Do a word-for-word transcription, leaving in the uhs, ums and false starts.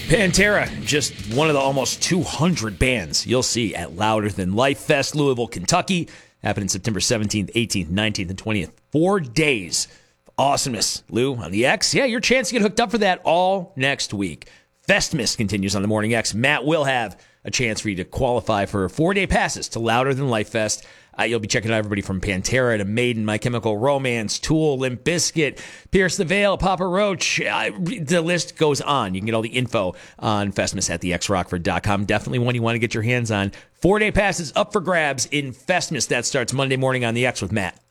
Pantera, just one of the almost two hundred bands you'll see at Louder Than Life Fest, Louisville, Kentucky, happening September seventeenth, eighteenth, nineteenth, and twentieth. Four days of awesomeness. Lou, on the X, yeah, your chance to get hooked up for that all next week. Festmas continues on the Morning X. Matt will have a chance for you to qualify for four-day passes to Louder Than Life Fest. Uh, you'll be checking out everybody from Pantera to Maiden, My Chemical Romance, Tool, Limp Bizkit, Pierce the Veil, Papa Roach. Uh, the list goes on. You can get all the info on Festmas at the x rockford dot com. Definitely one you want to get your hands on. Four-day passes up for grabs in Festmas. That starts Monday morning on the X with Matt.